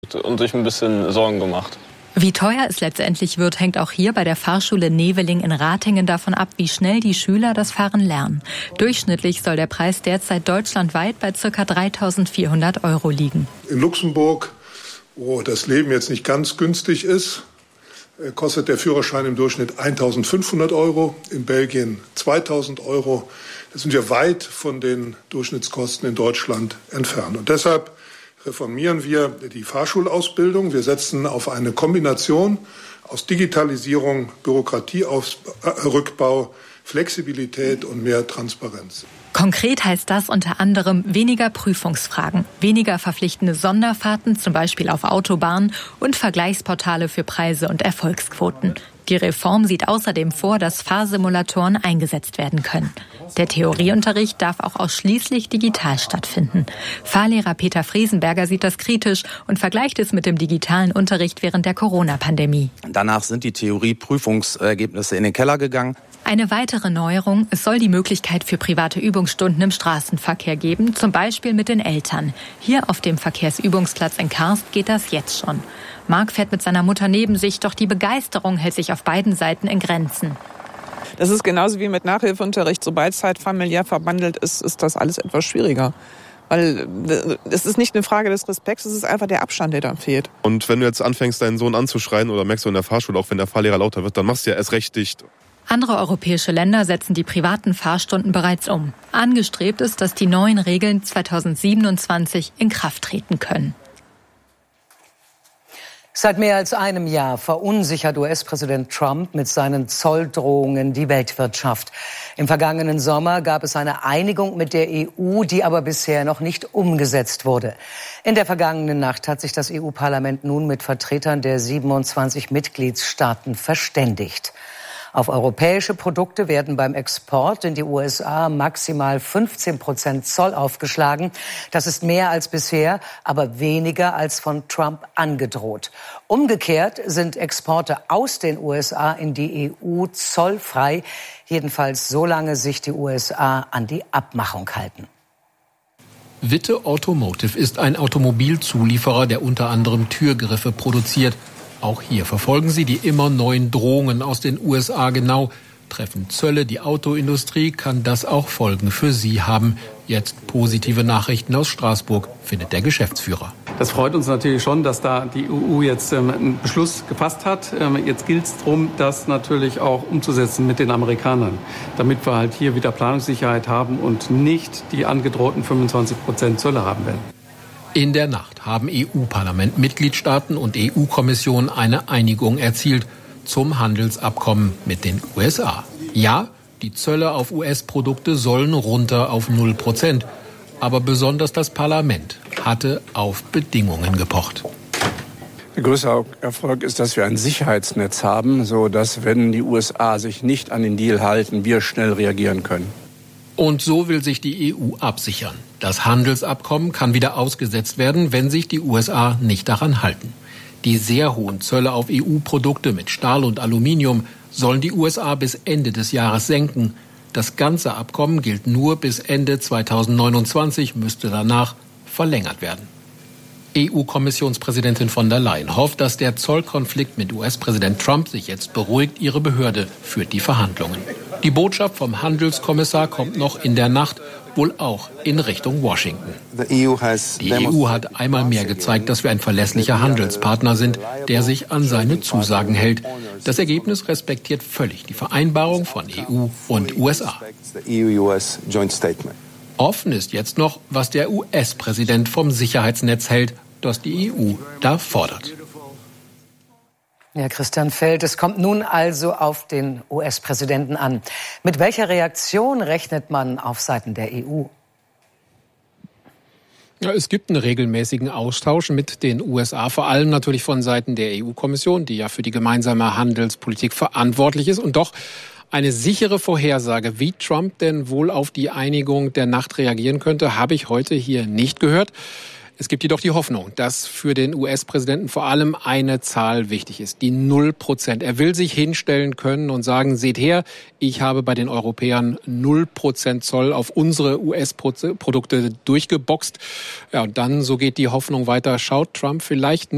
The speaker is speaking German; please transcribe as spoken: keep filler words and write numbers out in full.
und sich ein bisschen Sorgen gemacht. Wie teuer es letztendlich wird, hängt auch hier bei der Fahrschule Neveling in Ratingen davon ab, wie schnell die Schüler das Fahren lernen. Durchschnittlich soll der Preis derzeit deutschlandweit bei ca. dreitausendvierhundert Euro liegen. In Luxemburg, wo das Leben jetzt nicht ganz günstig ist, kostet der Führerschein im Durchschnitt eintausendfünfhundert Euro, in Belgien zweitausend Euro. Das sind wir weit von den Durchschnittskosten in Deutschland entfernt. Und deshalb reformieren wir die Fahrschulausbildung. Wir setzen auf eine Kombination aus Digitalisierung, Bürokratierückbau, Flexibilität und mehr Transparenz. Konkret heißt das unter anderem weniger Prüfungsfragen, weniger verpflichtende Sonderfahrten, zum Beispiel auf Autobahnen, und Vergleichsportale für Preise und Erfolgsquoten. Die Reform sieht außerdem vor, dass Fahrsimulatoren eingesetzt werden können. Der Theorieunterricht darf auch ausschließlich digital stattfinden. Fahrlehrer Peter Friesenberger sieht das kritisch und vergleicht es mit dem digitalen Unterricht während der Corona-Pandemie. Danach sind die Theorie-Prüfungsergebnisse in den Keller gegangen. Eine weitere Neuerung: Es soll die Möglichkeit für private Übungsstunden im Straßenverkehr geben, zum Beispiel mit den Eltern. Hier auf dem Verkehrsübungsplatz in Karst geht das jetzt schon. Marc fährt mit seiner Mutter neben sich, doch die Begeisterung hält sich auf beiden Seiten in Grenzen. Das ist genauso wie mit Nachhilfeunterricht. Sobald es halt familiär verbandelt ist, ist das alles etwas schwieriger. Weil es ist nicht eine Frage des Respekts, es ist einfach der Abstand, der dann fehlt. Und wenn du jetzt anfängst, deinen Sohn anzuschreien oder merkst du in der Fahrschule, auch wenn der Fahrlehrer lauter wird, dann machst du ja erst recht dicht. Andere europäische Länder setzen die privaten Fahrstunden bereits um. Angestrebt ist, dass die neuen Regeln zweitausendsiebenundzwanzig in Kraft treten können. Seit mehr als einem Jahr verunsichert U S-Präsident Trump mit seinen Zolldrohungen die Weltwirtschaft. Im vergangenen Sommer gab es eine Einigung mit der E U, die aber bisher noch nicht umgesetzt wurde. In der vergangenen Nacht hat sich das E U-Parlament nun mit Vertretern der siebenundzwanzig Mitgliedstaaten verständigt. Auf europäische Produkte werden beim Export in die U S A maximal fünfzehn Prozent Zoll aufgeschlagen. Das ist mehr als bisher, aber weniger als von Trump angedroht. Umgekehrt sind Exporte aus den U S A in die E U zollfrei, jedenfalls solange sich die U S A an die Abmachung halten. Witte Automotive ist ein Automobilzulieferer, der unter anderem Türgriffe produziert. Auch hier verfolgen sie die immer neuen Drohungen aus den U S A genau. Treffen Zölle die Autoindustrie, kann das auch Folgen für sie haben. Jetzt positive Nachrichten aus Straßburg, findet der Geschäftsführer. Das freut uns natürlich schon, dass da die E U jetzt ähm, einen Beschluss gefasst hat. Ähm, jetzt gilt es darum, das natürlich auch umzusetzen mit den Amerikanern, damit wir halt hier wieder Planungssicherheit haben und nicht die angedrohten fünfundzwanzig Prozent Zölle haben werden. In der Nacht haben E U-Parlament, Mitgliedstaaten und E U-Kommission eine Einigung erzielt zum Handelsabkommen mit den U S A. Ja, die Zölle auf U S-Produkte sollen runter auf null Prozent. Aber besonders das Parlament hatte auf Bedingungen gepocht. Der größte Erfolg ist, dass wir ein Sicherheitsnetz haben, so dass, wenn die U S A sich nicht an den Deal halten, wir schnell reagieren können. Und so will sich die E U absichern. Das Handelsabkommen kann wieder ausgesetzt werden, wenn sich die U S A nicht daran halten. Die sehr hohen Zölle auf E U-Produkte mit Stahl und Aluminium sollen die U S A bis Ende des Jahres senken. Das ganze Abkommen gilt nur bis Ende zweitausendneunundzwanzig, müsste danach verlängert werden. E U-Kommissionspräsidentin von der Leyen hofft, dass der Zollkonflikt mit U S-Präsident Trump sich jetzt beruhigt. Ihre Behörde führt die Verhandlungen. Die Botschaft vom Handelskommissar kommt noch in der Nacht, wohl auch in Richtung Washington. Die E U hat einmal mehr gezeigt, dass wir ein verlässlicher Handelspartner sind, der sich an seine Zusagen hält. Das Ergebnis respektiert völlig die Vereinbarung von E U und U S A. Offen ist jetzt noch, was der U S-Präsident vom Sicherheitsnetz hält, das die E U da fordert. Ja, Christian Feld, es kommt nun also auf den U S-Präsidenten an. Mit welcher Reaktion rechnet man auf Seiten der E U? Ja, es gibt einen regelmäßigen Austausch mit den U S A, vor allem natürlich von Seiten der E U-Kommission, die ja für die gemeinsame Handelspolitik verantwortlich ist. Und doch eine sichere Vorhersage, wie Trump denn wohl auf die Einigung der Nacht reagieren könnte, habe ich heute hier nicht gehört. Es gibt jedoch die Hoffnung, dass für den U S-Präsidenten vor allem eine Zahl wichtig ist, die null Prozent. Er will sich hinstellen können und sagen, seht her, ich habe bei den Europäern null Prozent Zoll auf unsere U S-Produkte durchgeboxt. Ja, und dann, so geht die Hoffnung weiter, schaut Trump vielleicht nicht